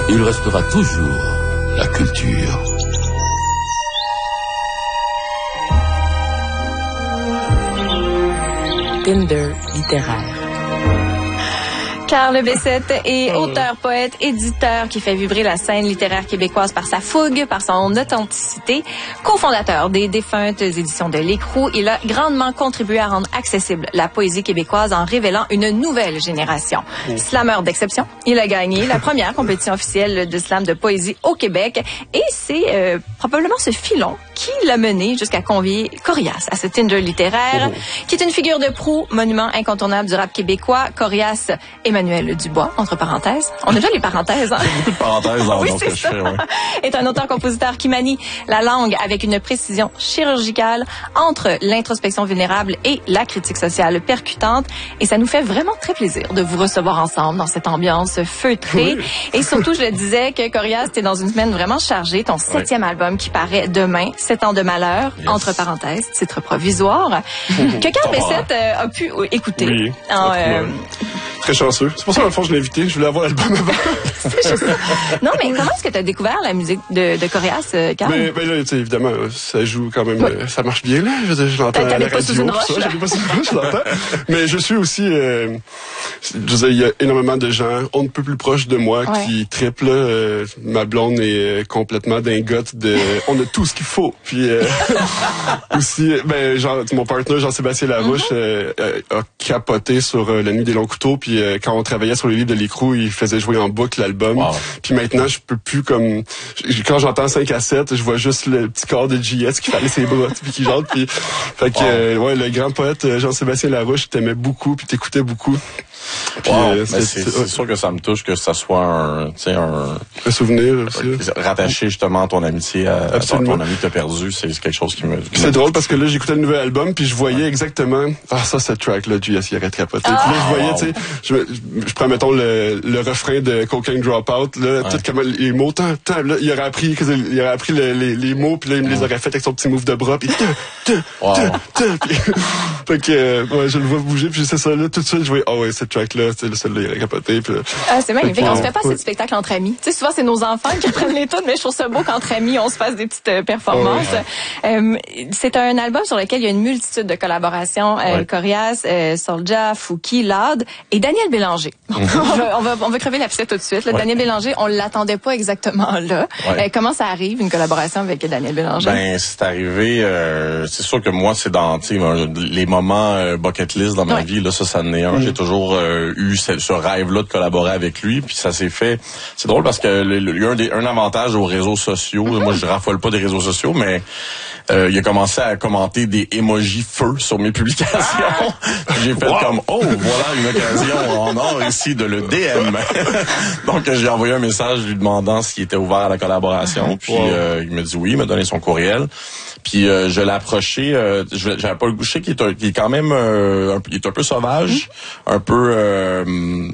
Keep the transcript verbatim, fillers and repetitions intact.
il restera toujours la culture. Tinder littéraire. Carl Bessette est auteur, poète, éditeur qui fait vibrer la scène littéraire québécoise par sa fougue, par son authenticité. Cofondateur des défuntes éditions de L'Écrou, il a grandement contribué à rendre accessible la poésie québécoise en révélant une nouvelle génération. Oh. Slameur d'exception, il a gagné la première compétition officielle de slam de poésie au Québec et c'est euh, probablement ce filon qui l'a mené jusqu'à convier Corias à ce Tinder littéraire, oh. qui est une figure de proue, monument incontournable du rap québécois. Corias Emmanuel Dubois, entre parenthèses. On a déjà les parenthèses, hein? Beaucoup de parenthèses dans oui, ce que je fais, ouais. Est un auteur-compositeur qui manie la langue avec une précision chirurgicale entre l'introspection vulnérable et la critique sociale percutante. Et ça nous fait vraiment très plaisir de vous recevoir ensemble dans cette ambiance feutrée. Oui. Et surtout, je le disais que Corias, t'es dans une semaine vraiment chargée. Ton septième oui. album qui paraît demain, Sept ans de malheur, yes. entre parenthèses, titre provisoire, que Carl Bessette euh, a pu écouter. Oui, en, euh, très chanceux. C'est pour ça, dans le fond, je l'ai invité. Je voulais avoir l'album avant. C'est juste ça. Non, mais comment est-ce que tu as découvert la musique de, de Corias, euh, Carl? Mais, ben là, tu sais, évidemment, ça joue quand même, oui. euh, ça marche bien, là. Je, je l'entends à la radio. Pas sous une roche, ça, j'avais pas sous une roche, je l'entends. Mais je suis aussi, euh, je veux dire, il y a énormément de gens, on ne peut plus proche de moi, ouais. qui triplent, euh, ma blonde est complètement dingote de, on a tout ce qu'il faut. Puis, euh, aussi, ben, genre, mon partenaire, Jean-Sébastien Larouche, mm-hmm. euh, a capoté sur euh, La Nuit des longs couteaux, puis euh, quand on travaillait sur les livres de L'Écrou, il faisait jouer en boucle l'album. Wow. Puis maintenant, je peux plus comme, quand j'entends cinq à sept, je vois juste le petit corps de J S qui fallait ses bras, puis qui chante, puis, fait que, wow. euh, ouais, le grand poète Jean-Sébastien Larouche t'aimait beaucoup, puis t'écoutais beaucoup. Puis, wow. euh, c'est, c'est, c'est, c'est sûr que ça me touche que ça soit un, tu sais, un, un souvenir aussi. Rattaché justement à ton amitié, à, à ton, ton ami que t'as perdu, c'est quelque chose qui me. Qui c'est me drôle parce que là, j'écoutais le nouvel album puis je voyais ouais. exactement, ah ça, cette track là, J S, il aurait capoté. Ah, puis là, je voyais, wow. tu sais, je, je, je prends mettons le, le refrain de Cocaine Dropout, là, ouais. tout comme les mots, tant, tant, là, il aurait appris, il aurait appris le, les, les mots puis là, il me les aurait fait avec son petit move de bras puis, te, te, wow. te, te, puis, fait que, euh, ouais, je le vois bouger puis c'est ça là, tout de suite, je voyais, ah oh, ouais, cette track là, c'est celle-là, il aurait capoté. Puis là, ah, c'est magnifique. On se fait pas ouais. ces spectacles entre amis. Tu sais, souvent, c'est nos enfants qui prennent les tunes, mais je trouve ça beau qu'entre amis, on se fasse des petites euh, performances. Ouais. Euh, c'est un album sur lequel il y a une multitude de collaborations. Euh, ouais. Corias, euh, Soulja, Fouki, Lade et Daniel Bélanger. Mm-hmm. on, va, on, va, on va crever l'abcès tout de suite. Là. Ouais. Daniel Bélanger, on l'attendait pas exactement là. Ouais. Euh, comment ça arrive, une collaboration avec Daniel Bélanger? Ben, c'est arrivé, euh, c'est sûr que moi, c'est dans les moments euh, bucket list dans ma ouais. vie. Là, ça, ça en est un. Mm-hmm. J'ai toujours euh, eu ce, ce rêve-là de collaborer avec lui, puis ça s'est fait. C'est drôle parce que il y a un, des, un avantage aux réseaux sociaux. Mm-hmm. Moi, je raffole pas des réseaux sociaux, mais euh, il a commencé à commenter des emojis feu sur mes publications. Ah! J'ai fait wow. comme oh voilà une occasion en or ici de le D M. Donc j'ai envoyé un message lui demandant s'il était ouvert à la collaboration. Puis wow. euh, il me dit oui, il m'a donné son courriel. Puis euh, je l'ai approché, euh, je j'avais pas le goût, je sais qu'il est, un, qu'il est quand même euh, un, il est un peu sauvage, mmh. un peu euh,